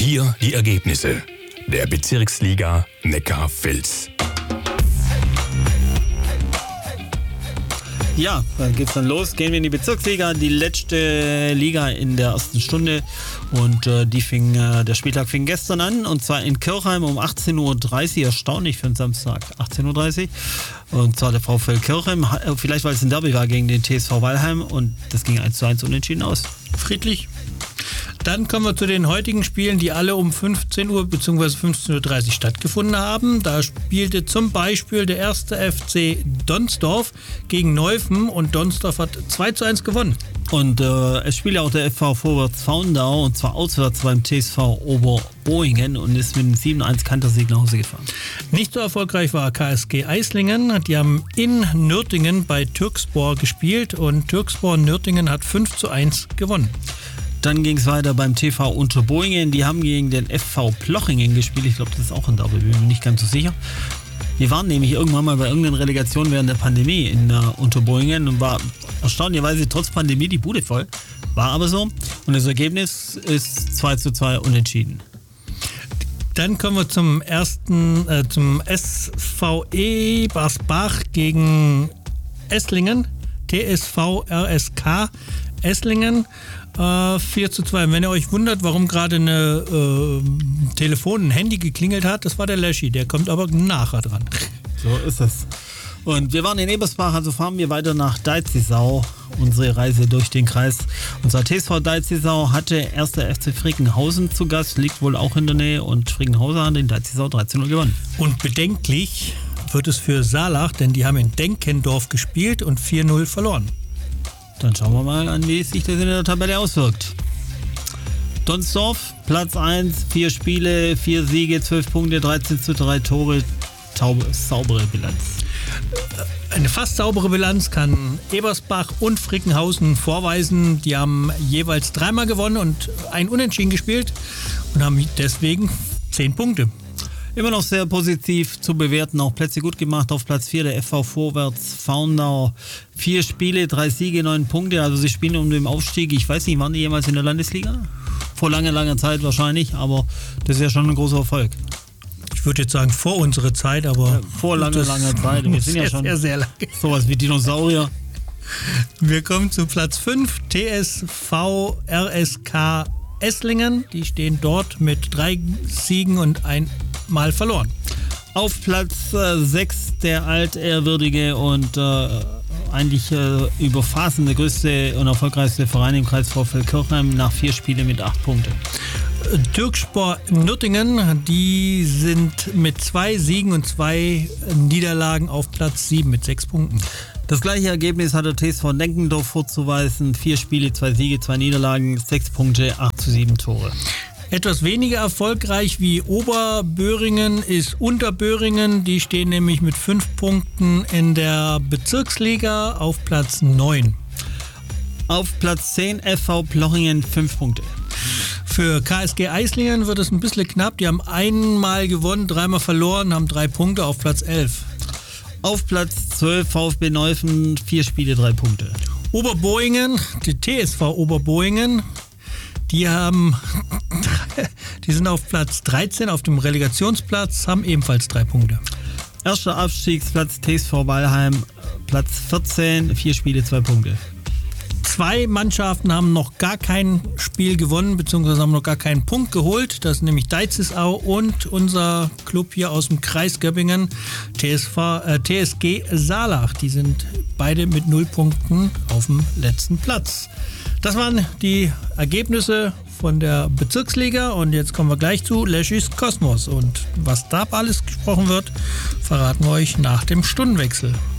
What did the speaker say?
Hier die Ergebnisse der Bezirksliga Neckar-Vils. Ja, dann geht's dann los. Gehen wir in die Bezirksliga, die letzte Liga in der ersten Stunde. Und der Spieltag fing gestern an, und zwar in Kirchheim um 18.30 Uhr. Erstaunlich für einen Samstag, 18.30 Uhr. Und zwar der VfL Kirchheim, vielleicht weil es ein Derby war gegen den TSV Weilheim, und das ging 1:1 unentschieden aus. Friedlich. Dann kommen wir zu den heutigen Spielen, die alle um 15 Uhr bzw. 15.30 Uhr stattgefunden haben. Da spielte zum Beispiel der 1. FC Donsdorf gegen Neuffen, und Donsdorf hat 2:1 gewonnen. Und es spielt auch der FV Vorwärts Faundau, und zwar auswärts beim TSV Oberboingen, und ist mit einem 7:1 Kantersieg nach Hause gefahren. Nicht so erfolgreich war KSG Eislingen. Die haben in Nürtingen bei Türkspor gespielt, und Türkspor Nürtingen hat 5:1 gewonnen. Dann ging es weiter beim TV Unterboingen. Die haben gegen den FV Plochingen gespielt. Ich glaube, das ist auch ein Derby, bin mir nicht ganz so sicher. Die waren nämlich irgendwann mal bei irgendeiner Relegation während der Pandemie in Unterboingen und war erstaunlicherweise trotz Pandemie die Bude voll. War aber so. Und das Ergebnis ist 2:2 unentschieden. Dann kommen wir zum SVE Barsbach gegen Esslingen. TSV RSK Esslingen. 4:2. Wenn ihr euch wundert, warum gerade ein Handy geklingelt hat, das war der Leschi. Der kommt aber nachher dran. So ist es. Und wir waren in Ebersbach, also fahren wir weiter nach Deizisau. Unsere Reise durch den Kreis. Unser TSV Deizisau hatte 1. FC Frickenhausen zu Gast, liegt wohl auch in der Nähe, und Frickenhausen hat in Deizisau 13:0 gewonnen. Und bedenklich wird es für Saalach, denn die haben in Denkendorf gespielt und 4:0 verloren. Dann schauen wir mal an, wie sich das in der Tabelle auswirkt. Donsdorf, Platz 1, 4 Spiele, 4 Siege, 12 Punkte, 13:3 Tore, saubere Bilanz. Eine fast saubere Bilanz kann Ebersbach und Frickenhausen vorweisen. Die haben jeweils 3-mal gewonnen und ein Unentschieden gespielt und haben deswegen 10 Punkte. Immer noch sehr positiv zu bewerten, auch Plätze gut gemacht. Auf Platz 4 der FV Vorwärts Faundau. 4 Spiele, 3 Siege, 9 Punkte. Also sie spielen um den Aufstieg. Ich weiß nicht, waren die jemals in der Landesliga? Vor langer Zeit wahrscheinlich, aber das ist ja schon ein großer Erfolg. Ich würde jetzt sagen vor unserer Zeit, aber... Ja, vor langer Zeit. Wir sind ja schon sehr lange. Sowas wie Dinosaurier. Wir kommen zu Platz 5, TSV RSK Esslingen. Die stehen dort mit 3 Siegen und 1 Mal verloren. Auf Platz 6 der altehrwürdige und eigentlich über Phasen der größte und erfolgreichste Verein im Kreis VfL Kirchheim nach 4 Spielen mit 8 Punkten. Türkspor Nürtingen, die sind mit 2 Siegen und 2 Niederlagen auf Platz 7 mit 6 Punkten. Das gleiche Ergebnis hat der TSV Denkendorf vorzuweisen. 4 Spiele, 2 Siege, 2 Niederlagen, 6 Punkte, 8:7 Tore. Etwas weniger erfolgreich wie Oberböhringen ist Unterböhringen. Die stehen nämlich mit 5 Punkten in der Bezirksliga auf Platz 9. Auf Platz 10 FV Plochingen 5 Punkte. Für KSG Eislingen wird es ein bisschen knapp. Die haben 1-mal gewonnen, 3-mal verloren, haben 3 Punkte auf Platz 11. Auf Platz 12 VfB Neuffen 4 Spiele, 3 Punkte. Oberboingen, die TSV Oberboingen, die sind auf Platz 13 auf dem Relegationsplatz, haben ebenfalls 3 Punkte. Erster Abstiegsplatz TSV Weilheim, Platz 14, 4 Spiele, 2 Punkte. 2 Mannschaften haben noch gar kein Spiel gewonnen, beziehungsweise haben noch gar keinen Punkt geholt. Das ist nämlich Deizisau und unser Club hier aus dem Kreis Göppingen, TSG Saalach. Die sind beide mit 0 Punkten auf dem letzten Platz. Das waren die Ergebnisse von der Bezirksliga, und jetzt kommen wir gleich zu Leschis Kosmos. Und was da alles gesprochen wird, verraten wir euch nach dem Stundenwechsel.